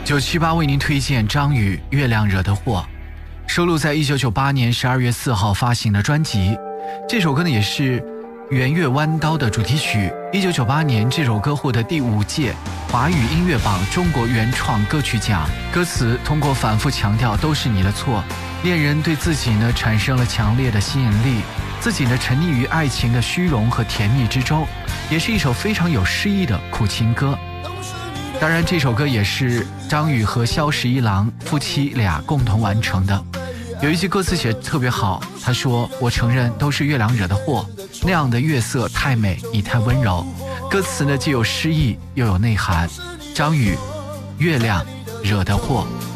978为您推荐张宇《月亮惹的祸》，收录在1998年12月4号发行的专辑。这首歌呢也是《圆月弯刀》的主题曲。1998年这首歌获得第5届华语音乐榜中国原创歌曲奖。歌词通过反复强调都是你的错，恋人对自己呢产生了强烈的吸引力，自己呢沉溺于爱情的虚荣和甜蜜之中，也是一首非常有诗意的苦情歌。当然这首歌也是张宇和萧十一郎夫妻俩共同完成的。有一句歌词写得特别好，他说：我承认都是月亮惹的祸，那样的月色太美，你太温柔。歌词呢既有诗意又有内涵。张宇，月亮惹的祸。